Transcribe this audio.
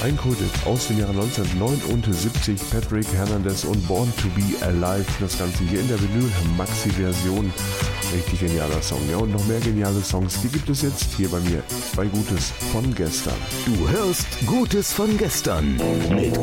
Ein Kult aus dem Jahre 1979, Patrick Hernandez und Born to Be Alive. Das Ganze hier in der Vinyl-Maxi-Version. Richtig genialer Song. Ja, und noch mehr geniale Songs, die gibt es jetzt hier bei mir bei Gutes von gestern. Du hörst Gutes von gestern mit